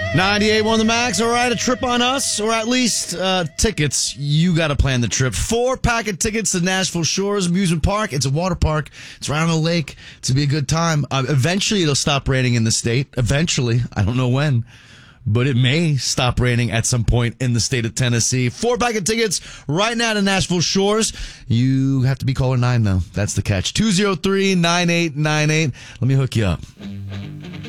98.1 The Max. All right, a trip on us, or at least tickets. You got to plan the trip. 4-pack of tickets to Nashville Shores Amusement Park. It's a water park. It's right on the lake. It's to be a good time. Eventually, it'll stop raining in the state. Eventually. I don't know when. But it may stop raining at some point in the state of Tennessee. 4-pack of tickets right now to Nashville Shores. You have to be caller 9, though. That's the catch. 203-9898. Let me hook you up.